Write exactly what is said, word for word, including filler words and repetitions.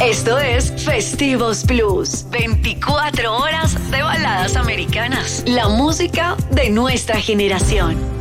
Esto es Festivos Plus. veinticuatro horas de baladas americanas. La música de nuestra generación.